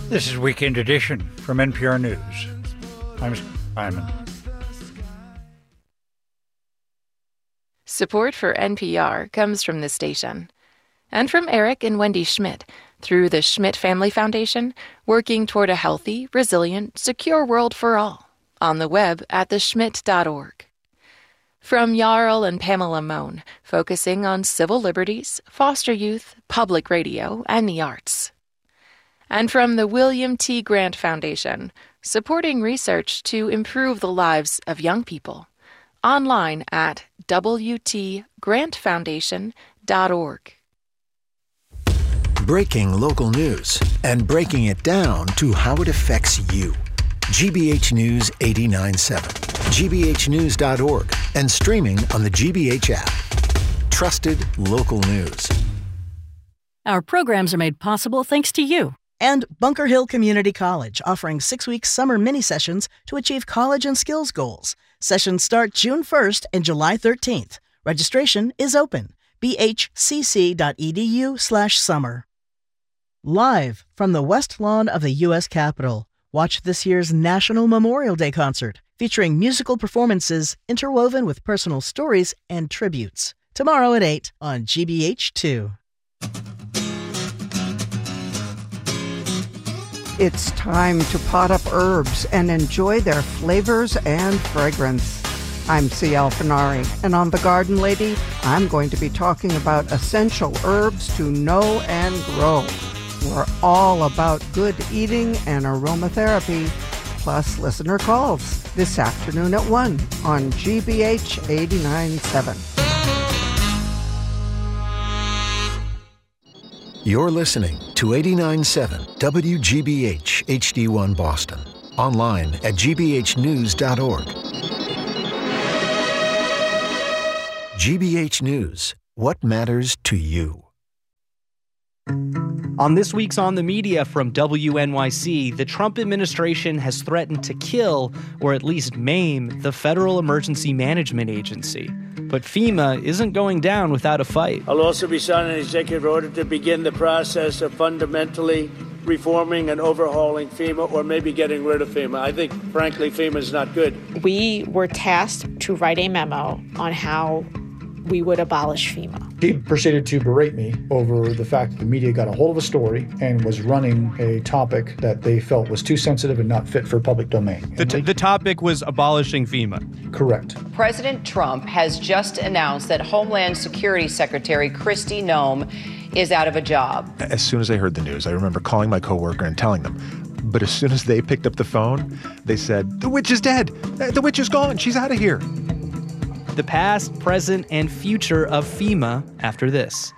This is Weekend Edition from NPR News. I'm Simon. Support for NPR comes from this station and from Eric and Wendy Schmidt through the Schmidt Family Foundation, working toward a healthy, resilient, secure world for all on the web at theschmidt.org. From Jarl and Pamela Mohn, focusing on civil liberties, foster youth, public radio, and the arts. And from the William T. Grant Foundation, supporting research to improve the lives of young people. Online at wtgrantfoundation.org. Breaking local news and breaking it down to how it affects you. GBH News 89.7, gbhnews.org, and streaming on the GBH app. Trusted local news. Our programs are made possible thanks to you. And Bunker Hill Community College, offering 6-week summer mini-sessions to achieve college and skills goals. Sessions start June 1st and July 13th. Registration is open. bhcc.edu/summer. Live from the West Lawn of the U.S. Capitol, watch this year's National Memorial Day concert, featuring musical performances interwoven with personal stories and tributes. Tomorrow at 8 on GBH2. It's time to pot up herbs and enjoy their flavors and fragrance. I'm C.L. Finari, and on The Garden Lady, I'm going to be talking about essential herbs to know and grow. We're all about good eating and aromatherapy, plus listener calls this afternoon at 1 on GBH 89.7. You're listening to 89.7 WGBH HD1 Boston. Online at gbhnews.org. GBH News. What matters to you? On this week's On the Media from WNYC, the Trump administration has threatened to kill, or at least maim, the Federal Emergency Management Agency. But FEMA isn't going down without a fight. I'll also be signing an executive order to begin the process of fundamentally reforming and overhauling FEMA, or maybe getting rid of FEMA. I think, frankly, FEMA is not good. We were tasked to write a memo on how we would abolish FEMA. He proceeded to berate me over the fact that the media got a hold of a story and was running a topic that they felt was too sensitive and not fit for public domain. The topic was abolishing FEMA. Correct. President Trump has just announced that Homeland Security Secretary Kristi Noem is out of a job. As soon as I heard the news, I remember calling my coworker and telling them. But as soon as they picked up the phone, they said, "The witch is dead. The witch is gone. She's out of here." The past, present, and future of FEMA after this.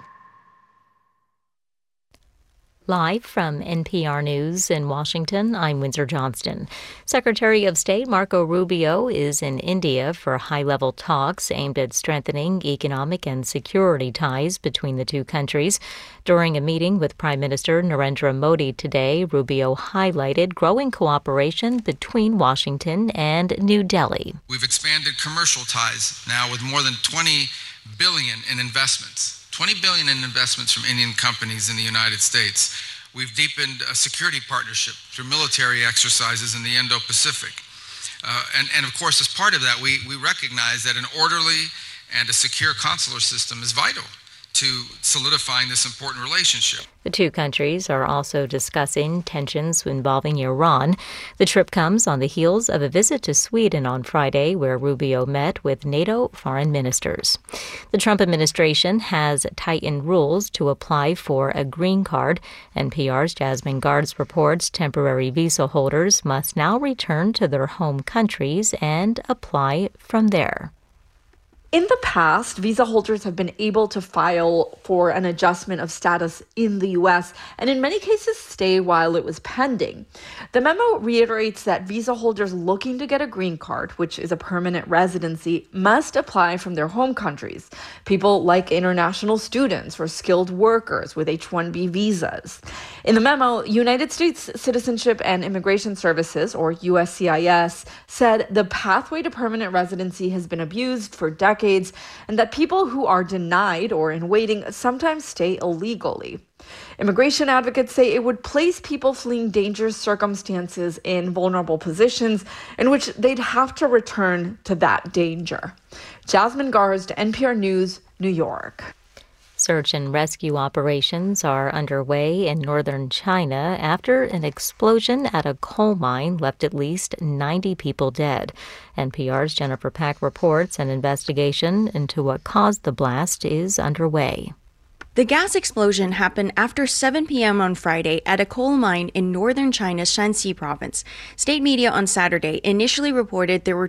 Live from NPR News in Washington, I'm Windsor Johnston. Secretary of State Marco Rubio is in India for high-level talks aimed at strengthening economic and security ties between the two countries. During a meeting with Prime Minister Narendra Modi today, Rubio highlighted growing cooperation between Washington and New Delhi. We've expanded commercial ties now with more than $20 billion in investments. $20 billion in investments from Indian companies in the United States. We've deepened a security partnership through military exercises in the Indo-Pacific. And of course, as part of that, we recognize that an orderly and a secure consular system is vital to solidifying this important relationship. The two countries are also discussing tensions involving Iran. The trip comes on the heels of a visit to Sweden on Friday, where Rubio met with NATO foreign ministers. The Trump administration has tightened rules to apply for a green card. NPR's Jasmine Guards reports temporary visa holders must now return to their home countries and apply from there. In the past, visa holders have been able to file for an adjustment of status in the U.S. and in many cases stay while it was pending. The memo reiterates that visa holders looking to get a green card, which is a permanent residency, must apply from their home countries. People like international students or skilled workers with H-1B visas. In the memo, United States Citizenship and Immigration Services, or USCIS, said the pathway to permanent residency has been abused for decades and that people who are denied or in waiting sometimes stay illegally. Immigration advocates say it would place people fleeing dangerous circumstances in vulnerable positions in which they'd have to return to that danger. Jasmine Garst, NPR News, New York. Search and rescue operations are underway in northern China after an explosion at a coal mine left at least 90 people dead. NPR's Jennifer Pack reports an investigation into what caused the blast is underway. The gas explosion happened after 7 p.m. on Friday at a coal mine in northern China's Shanxi province. State media on Saturday initially reported there were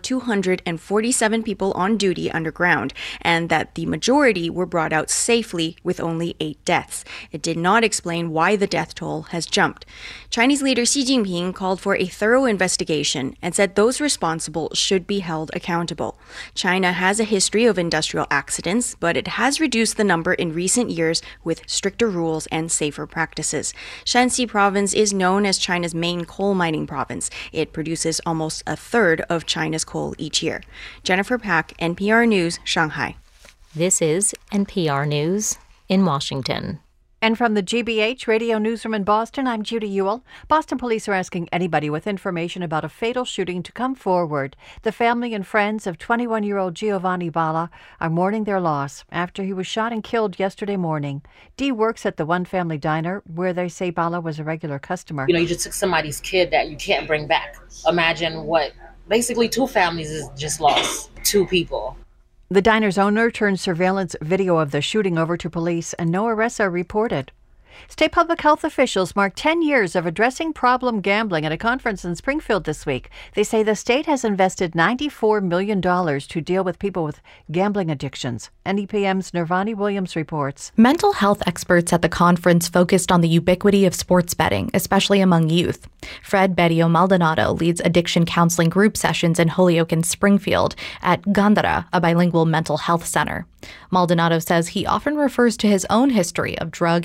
247 people on duty underground and that the majority were brought out safely with only 8 deaths. It did not explain why the death toll has jumped. Chinese leader Xi Jinping called for a thorough investigation and said those responsible should be held accountable. China has a history of industrial accidents, but it has reduced the number in recent years with stricter rules and safer practices. Shanxi province is known as China's main coal mining province. It produces almost a third of China's coal each year. Jennifer Pack, NPR News, Shanghai. This is NPR News in Washington. And from the GBH Radio Newsroom in Boston, I'm Judy Ewell. Boston police are asking anybody with information about a fatal shooting to come forward. The family and friends of 21-year-old Giovanni Balla are mourning their loss after he was shot and killed yesterday morning. Dee works at the One Family Diner, where they say Balla was a regular customer. You just took somebody's kid that you can't bring back. Imagine what basically 2 families has just lost 2 people. The diner's owner turned surveillance video of the shooting over to police, and no arrests are reported. State public health officials marked 10 years of addressing problem gambling at a conference in Springfield this week. They say the state has invested $94 million to deal with people with gambling addictions. NEPM's Nirvani Williams reports. Mental health experts at the conference focused on the ubiquity of sports betting, especially among youth. Fred Berio Maldonado leads addiction counseling group sessions in Holyoke and Springfield at Gandara, a bilingual mental health center. Maldonado says he often refers to his own history of drug